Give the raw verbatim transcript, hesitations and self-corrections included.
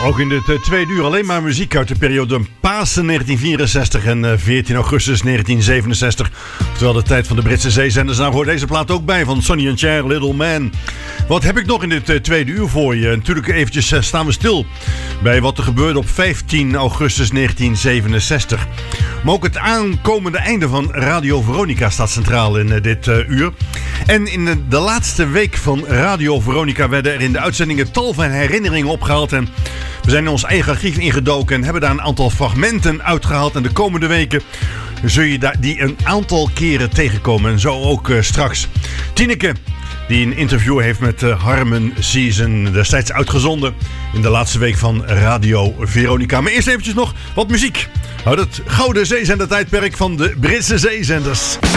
Ook in dit uh, tweede uur alleen maar muziek uit de periode Pasen negentien vierenzestig en uh, veertien augustus negentien zevenenzestig. Terwijl de tijd van de Britse zeezenders. Nou hoort deze plaat ook bij van Sonny and Cher, Little Man. Wat heb ik nog in dit uh, tweede uur voor je? Natuurlijk eventjes uh, staan we stil bij wat er gebeurde op vijftien augustus negentien zevenenzestig. Maar ook het aankomende einde van Radio Veronica staat centraal in uh, dit uh, uur. En in de, de laatste week van Radio Veronica werden er in de uitzendingen tal van herinneringen opgehaald. En we zijn in ons eigen archief ingedoken en hebben daar een aantal fragmenten uitgehaald. En de komende weken zul je daar die een aantal keren tegenkomen. En zo ook uh, straks. Tineke, die een interview heeft met uh, Harmon Season, destijds uitgezonden in de laatste week van Radio Veronica. Maar eerst eventjes nog wat muziek uit het gouden zeezendertijdperk van de Britse zeezenders.